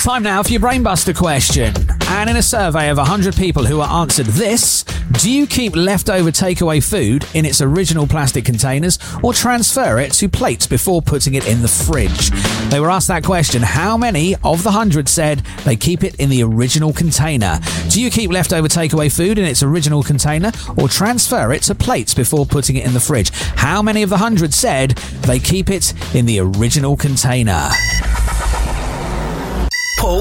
Time now for your Brainbuster question. And in a survey of 100 people who are answered this, do you keep leftover takeaway food in its original plastic containers or transfer it to plates before putting it in the fridge? They were asked that question. How many of the 100 said they keep it in the original container? Do you keep leftover takeaway food in its original container or transfer it to plates before putting it in the fridge? How many of the 100 said they keep it in the original container?